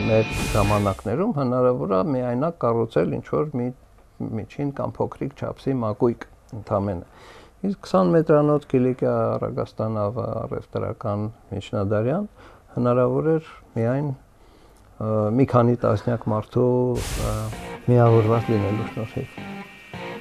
մեր ժամանակներում հնարավոր է միայնակ կառուցել ինչ-որ մի միջին կամ փոքրիկ չափսի մակույկ ընդամենը։ Իսկ 20 մետրանոց Կիլիկիա Արագաստանավ առևտրական միջնադարյան հնարավոր էր միայն մի քանի տասնյակ մարդու միավորված լինելու շնորհիվ։